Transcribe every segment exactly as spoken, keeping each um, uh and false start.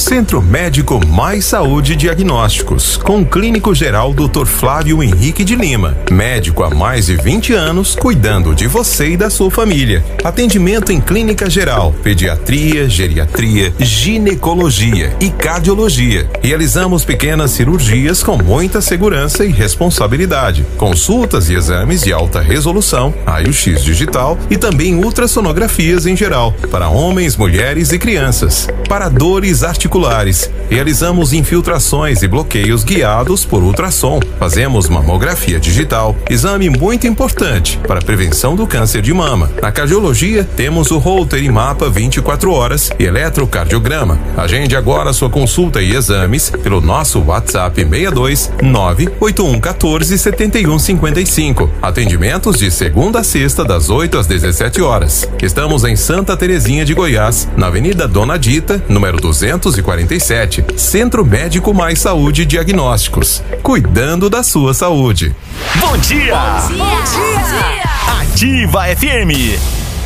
Centro Médico Mais Saúde Diagnósticos, com o clínico geral doutor Flávio Henrique de Lima, médico há mais de vinte anos, cuidando de você e da sua família. Atendimento em clínica geral, pediatria, geriatria, ginecologia e cardiologia. Realizamos pequenas cirurgias com muita segurança e responsabilidade. Consultas e exames de alta resolução, raio-x digital e também ultrassonografias em geral, para homens, mulheres e crianças. Para dores articulares, realizamos infiltrações e bloqueios guiados por ultrassom. Fazemos mamografia digital, exame muito importante para a prevenção do câncer de mama. Na cardiologia, temos o Holter e Mapa vinte e quatro horas e eletrocardiograma. Agende agora sua consulta e exames pelo nosso WhatsApp seis dois nove oito um um quatro sete um cinco cinco. Atendimentos de segunda a sexta, das oito às dezessete horas. Estamos em Santa Terezinha de Goiás, na Avenida Dona Dita, número duzentos e quarenta e sete. Centro Médico Mais Saúde Diagnósticos. Cuidando da sua saúde. Bom dia! Bom dia! Bom dia! Ativa F M.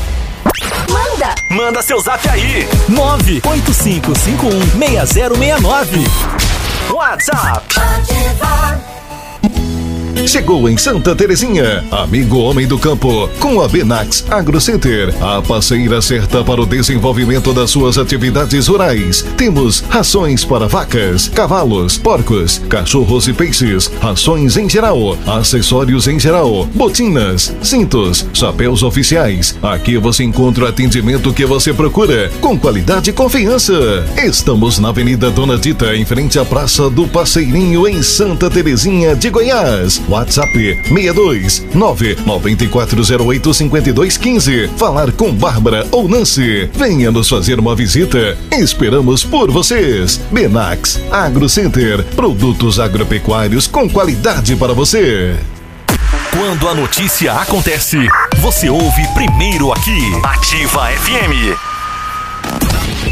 Manda! Manda seu zap aí! nove oito cinco cinco um seis zero seis nove. WhatsApp! Ativa! Chegou em Santa Terezinha, amigo homem do campo, com a Benax AgroCenter, a parceira certa para o desenvolvimento das suas atividades rurais. Temos rações para vacas, cavalos, porcos, cachorros e peixes, rações em geral, acessórios em geral, botinas, cintos, chapéus oficiais. Aqui você encontra o atendimento que você procura, com qualidade e confiança. Estamos na Avenida Dona Dita, em frente à Praça do Passeirinho, em Santa Terezinha de Goiás. WhatsApp seis dois nove nove quatro zero oito cinco dois um cinco. Falar com Bárbara ou Nancy. Venha nos fazer uma visita. Esperamos por vocês. Benax AgroCenter. Produtos agropecuários com qualidade para você. Quando a notícia acontece, você ouve primeiro aqui. Ativa F M.